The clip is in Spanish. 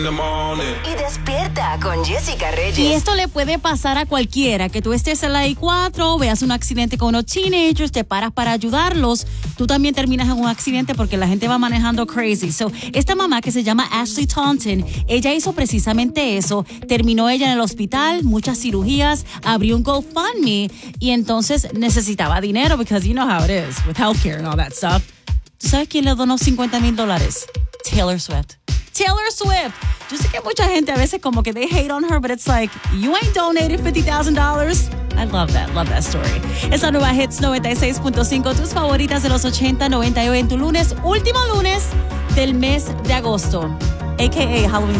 Y despierta con Jessica Reyes. Y esto le puede pasar a cualquiera, que tú estés en la I-4, veas un accidente con unos teenagers, te paras para ayudarlos, tú también terminas en un accidente porque la gente va manejando crazy. So, esta mamá que se llama Ashley Taunton, ella hizo precisamente eso, terminó ella en el hospital, muchas cirugías, abrió un GoFundMe y entonces necesitaba dinero because you know how it is with healthcare and all that stuff. ¿Tú sabes quién le donó $50,000? Taylor Swift. Taylor Swift. Yo sé que mucha gente a veces como que they hate on her, but it's like, you ain't donated $50,000. I love that story. Esa nueva Hits 96.5, tus favoritas de los 80, 90 en tu lunes, último lunes del mes de agosto, a.k.a. Halloween